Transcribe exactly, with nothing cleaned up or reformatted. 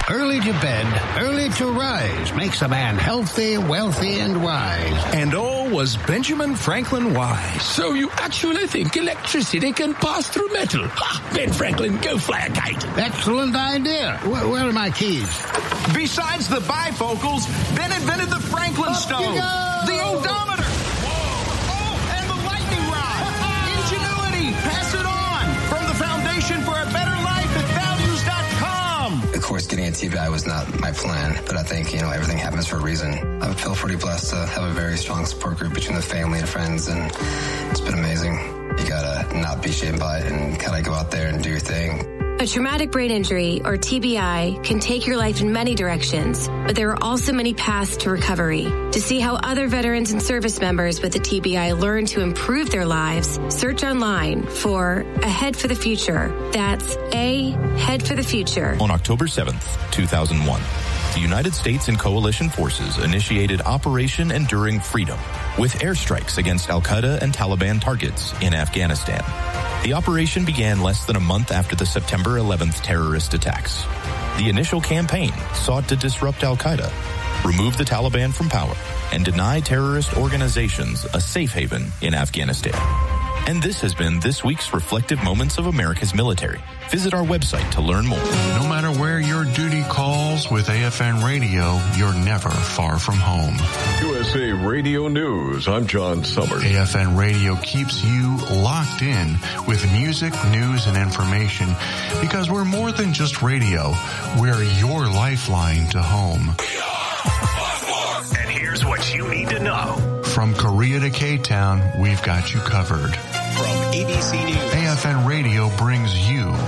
Early to bed, early to rise makes a man healthy, wealthy, and wise. And all was Benjamin Franklin wise. So you actually think electricity can pass through metal? Ha! Ben Franklin, go fly a kite. Excellent idea. Where, where are my keys? Besides the bifocals, Ben invented the Franklin Up stove, you go! the odometer. Whoa! Oh, and the lightning rod. Ingenuity, pass it on. From the Foundation for a Better Life at values dot com. Of course, getting a T B I was not my plan, but I think, you know, everything happens for a reason. I feel pretty blessed to have a very strong support group between the family and friends, and it's been amazing. You gotta not be shamed by it and gotta go out there and do your thing. A traumatic brain injury, or T B I, can take your life in many directions, but there are also many paths to recovery. To see how other veterans and service members with a T B I learn to improve their lives, search online for Ahead for the Future. That's A, Head for the Future. On October seventh, two thousand one, the United States and coalition forces initiated Operation Enduring Freedom with airstrikes against al-Qaeda and Taliban targets in Afghanistan. The operation began less than a month after the September eleventh terrorist attacks. The initial campaign sought to disrupt al-Qaeda, remove the Taliban from power, and deny terrorist organizations a safe haven in Afghanistan. And this has been this week's Reflective Moments of America's Military. Visit our website to learn more. No matter where your duty calls, with A F N Radio, you're never far from home. U S A Radio News, I'm John Summers. A F N Radio keeps you locked in with music, news, and information, because we're more than just radio. We're your lifeline to home. And here's what you need to know. From Korea to K-Town, we've got you covered. From A B C News, A F N Radio brings you